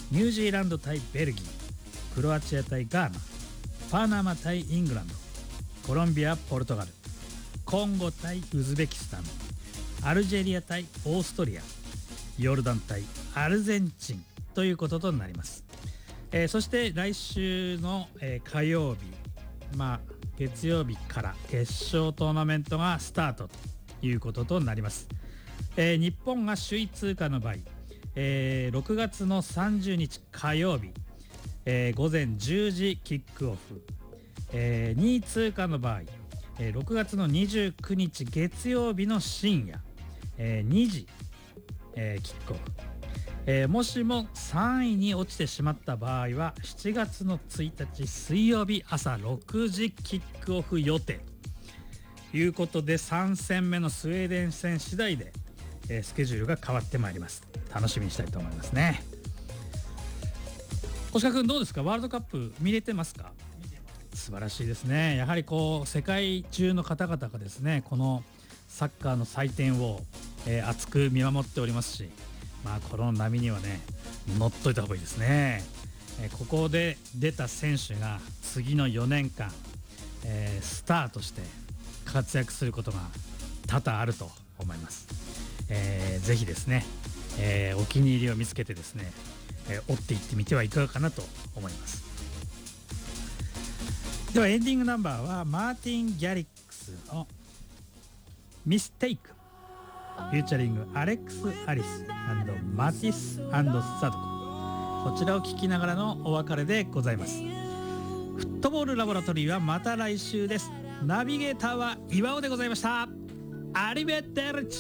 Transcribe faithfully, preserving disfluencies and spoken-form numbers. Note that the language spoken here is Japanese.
ニュージーランド対ベルギー、クロアチア対ガーナ、パナマ対イングランド、コロンビア、ポルトガル、コンゴ対ウズベキスタン、アルジェリア対オーストリア、ヨルダン対アルゼンチンということとなります。えー、そして来週の、えー、火曜日、まあ月曜日から決勝トーナメントがスタートということとなります。えー、日本が首位通過の場合、えー、ろくがつのさんじゅうにち火曜日、えー、ごぜんじゅうじキックオフ、えー、にい通過の場合、えー、ろくがつのにじゅうくにち月曜日の深夜、えー、にじ、えー、キックオフ、えー、もしもさんいに落ちてしまった場合はしちがつのついたち水曜日朝ろくじキックオフ予定ということで、さん戦目のスウェーデン戦次第で、えー、スケジュールが変わってまいります。楽しみにしたいと思いますね。星川君どうですか、ワールドカップ見れてますか？素晴らしいですね。やはりこう世界中の方々がですね、このサッカーの祭典を、えー、熱く見守っておりますし、まあこの波にはね乗っといた方がいいですね。えー、ここで出た選手が次のよねんかん、えー、スターとして活躍することが多々あると思います。えー、ぜひですね、えー、お気に入りを見つけてですね、えー、追っていってみてはいかがかなと思います。ではエンディングナンバーはマーティン・ギャリックスのミステイク、フューチャリングアレックス・アリス&マティス&サドコ、こちらを聞きながらのお別れでございます。フットボールラボラトリーはまた来週です。ナビゲーターは岩尾でございました。アリベテルチ。